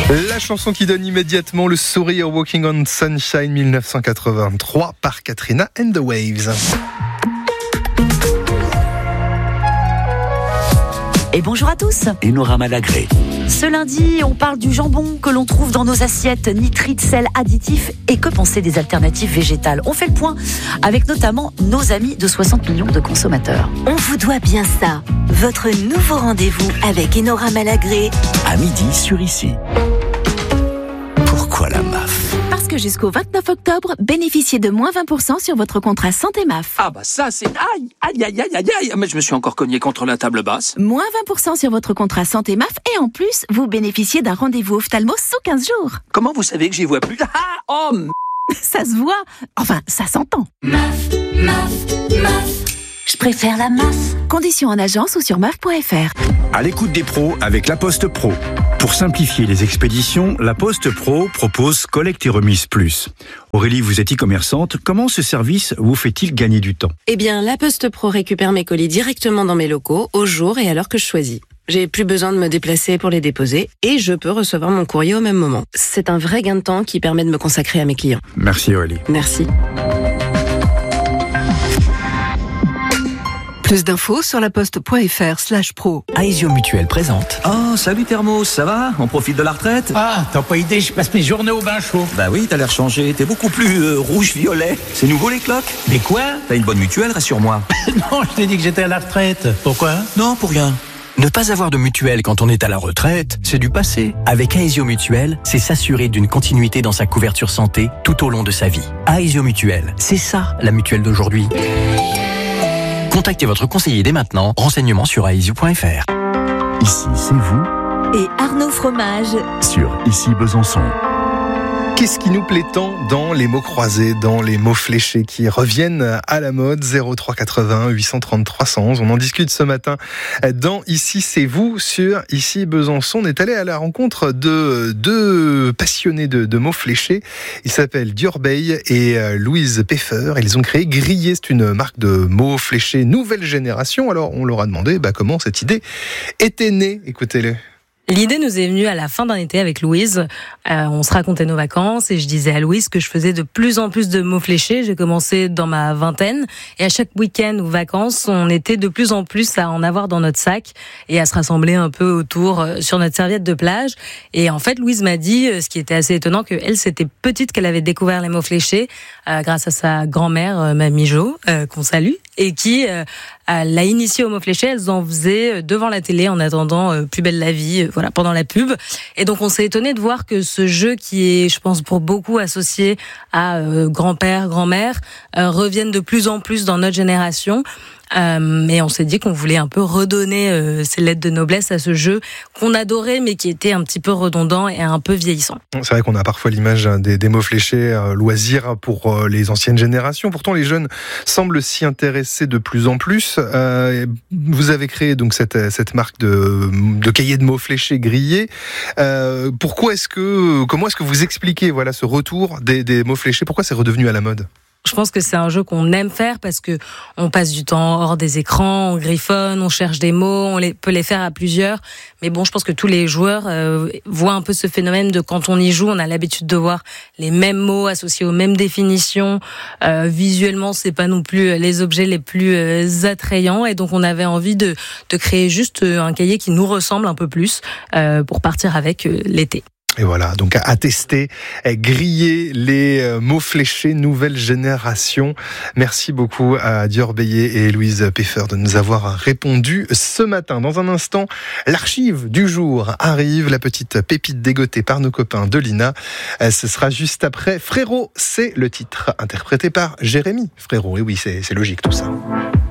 La chanson qui donne immédiatement le sourire, Walking on Sunshine 1983 par Katrina and the Waves. Et bonjour à tous. Enora Malagré. Ce lundi, on parle du jambon que l'on trouve dans nos assiettes, nitrites, sel, additifs, et que penser des alternatives végétales. On fait le point avec notamment nos amis de 60 millions de consommateurs. On vous doit bien ça. Votre nouveau rendez-vous avec Enora Malagré. À midi sur Ici. Pourquoi la MAF ? Parce que jusqu'au 29 octobre, bénéficiez de moins 20% sur votre contrat santé MAF. Ah bah ça c'est... Aïe. Mais je me suis encore cogné contre la table basse. Moins 20% sur votre contrat santé MAF et en plus, vous bénéficiez d'un rendez-vous ophtalmo sous 15 jours. Comment vous savez que j'y vois plus? Ça se voit. Enfin, ça s'entend. MAF. Je préfère la MAF. Conditions en agence ou sur maf.fr. À l'écoute des pros avec La Poste Pro. Pour simplifier les expéditions, La Poste Pro propose Collecte et Remise Plus. Aurélie, vous êtes e-commerçante. Comment ce service vous fait-il gagner du temps ? Eh bien, La Poste Pro récupère mes colis directement dans mes locaux, au jour et à l'heure que je choisis. J'ai plus besoin de me déplacer pour les déposer et je peux recevoir mon courrier au même moment. C'est un vrai gain de temps qui permet de me consacrer à mes clients. Merci Aurélie. Merci. Plus d'infos sur laposte.fr/pro. Aesio Mutuel présente. Oh, salut Thermos, ça va ? On profite de la retraite ? Ah, t'as pas idée, je passe mes journées au bain chaud. Bah oui, t'as l'air changé, t'es beaucoup plus rouge-violet. C'est nouveau les cloques ? Mais quoi ? T'as une bonne mutuelle, rassure-moi. Non, je t'ai dit que j'étais à la retraite. Pourquoi ? Non, pour rien. Ne pas avoir de mutuelle quand on est à la retraite, c'est du passé. Avec Aesio Mutuel, c'est s'assurer d'une continuité dans sa couverture santé tout au long de sa vie. Aesio Mutuel, c'est ça la mutuelle d'aujourd'hui. Contactez votre conseiller dès maintenant. Renseignements sur aesio.fr. Ici, c'est vous Et Arnaud Fromage. sur Ici Besançon. Qu'est-ce qui nous plaît tant dans les mots croisés, dans les mots fléchés qui reviennent à la mode? 03 81 830 311. On en discute ce matin dans Ici c'est vous sur Ici Besançon. On est allé à la rencontre de deux passionnés de mots fléchés. Ils s'appellent Diorbeil et Louise Peffer. Ils ont créé Grillé. C'est une marque de mots fléchés nouvelle génération. Alors on leur a demandé comment cette idée était née. Écoutez-le. L'idée nous est venue à la fin d'un été avec Louise. On se racontait nos vacances et je disais à Louise que je faisais de plus en plus de mots fléchés. J'ai commencé dans ma vingtaine et à chaque week-end ou vacances, on était de plus en plus à en avoir dans notre sac et à se rassembler un peu autour sur notre serviette de plage. Et en fait, Louise m'a dit, ce qui était assez étonnant, qu'elle, c'était petite qu'elle avait découvert les mots fléchés grâce à sa grand-mère, Mamie Jo, qu'on salue, et qui l'a initiée aux mots fléchés. Elles en faisaient devant la télé en attendant Plus belle la vie, pendant la pub. Et donc on s'est étonné de voir que ce jeu qui est, je pense, pour beaucoup associé à grand-père, grand-mère, revienne de plus en plus dans notre génération. Et on s'est dit qu'on voulait un peu redonner ces lettres de noblesse à ce jeu qu'on adorait mais qui était un petit peu redondant et un peu vieillissant. C'est vrai qu'on a parfois l'image des mots fléchés loisirs pour les anciennes générations. Pourtant, les jeunes semblent s'y intéresser de plus en plus. Vous avez créé donc cette marque de cahiers de mots fléchés Grillé. Comment est-ce que vous expliquez ce retour des mots fléchés? Pourquoi c'est redevenu à la mode? Je pense que c'est un jeu qu'on aime faire parce que on passe du temps hors des écrans, on griffonne, on cherche des mots, peut les faire à plusieurs. Mais bon, je pense que tous les joueurs voient un peu ce phénomène de quand on y joue, on a l'habitude de voir les mêmes mots associés aux mêmes définitions. Visuellement, c'est pas non plus les objets les plus attrayants et donc on avait envie de créer juste un cahier qui nous ressemble un peu plus pour partir avec l'été. Et voilà, donc à tester, Grillé, les mots fléchés, nouvelle génération. Merci beaucoup à Diorbeil et Louise Peffer de nous avoir répondu ce matin. Dans un instant, l'archive du jour arrive, la petite pépite dégotée par nos copains de l'INA. Ce sera juste après Frérot, c'est le titre, interprété par Jérémy Frérot. Et oui, c'est logique tout ça.